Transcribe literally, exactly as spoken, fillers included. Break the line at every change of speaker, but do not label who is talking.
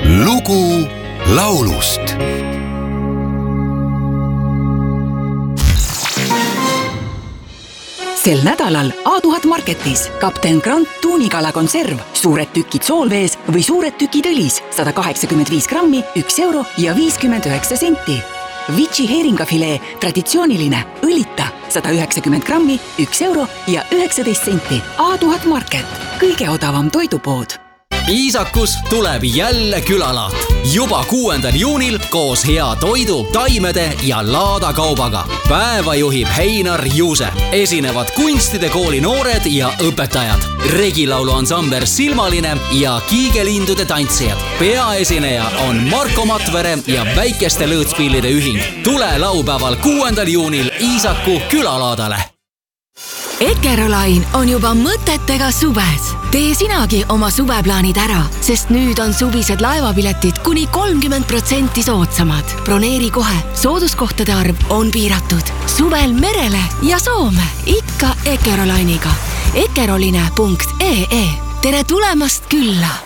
lugu laulust.
Sel nädalal A tuhat Marketis Kapten Grant tuunikala konserv, suured tükid soolvees või suured tükid õlis, sada kaheksakümmend viis grammi, üks euro ja viiskümmend üheksa senti. Vici heeringafilee, traditsiooniline, õlita, sada üheksakümmend grammi, üks euro ja üheksateist senti. A tuhat Market, kõige odavam toidupood.
Iisakus tuleb jälle külalaat. Juba kuuendal juunil koos hea toidu, taimede ja laadakaubaga. Päeva juhib Heinar Juuse. Esinevad kunstide kooli noored ja õpetajad. Regilaulu ansamber Silmaline ja kiigelindude tantsijad. Peaesineja on Marko Matvere ja Väikeste lõõtspillide ühing. Tule laupäeval kuuendal juunil Iisaku külalaadale.
Eckerolain on juba mõtetega suves. Tee sinagi oma suveplaanid ära, sest nüüd on suvised laevapiletid kuni kolmkümmend protsenti soodsamad. Broneeri kohe, sooduskohtade arv on piiratud. Suvel merele ja Soome, ikka Eckerolainiga. Eckeroline punkt ee. Tere tulemast külla!